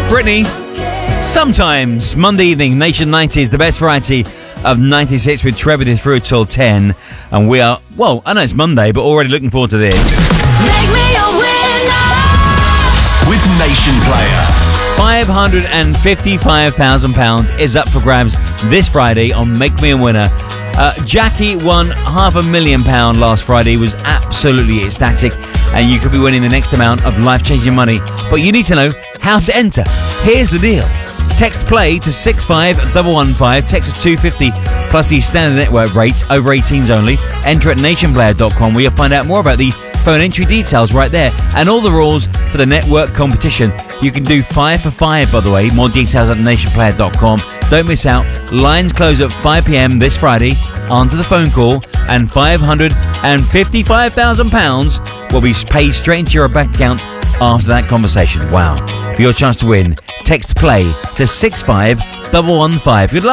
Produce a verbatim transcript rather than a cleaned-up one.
Britney, sometimes Monday evening, Nation nineties, the best variety of nineties with Trevor with you through till ten. And we are, well, I know it's Monday, but already looking forward to this. Make me a winner with Nation Player. five hundred fifty-five thousand pounds is up for grabs this Friday on Make Me a Winner. Uh, Jackie won half a million pound last Friday, was absolutely ecstatic, and you could be winning the next amount of life-changing money. But you need to know how to enter. Here's the deal. Text play to six five one one five, text is two fifty plus the standard network rates, over eighteens only. Enter at nation player dot com where you'll find out more about the phone entry details right there and all the rules for the network competition. You can do five for five, by the way. More details at nation player dot com. Don't miss out. Lines close at five p.m. this Friday. Answer the phone call and five hundred fifty-five thousand pounds will be paid straight into your bank account after that conversation. Wow. For your chance to win, text play to six five one one five. Good luck.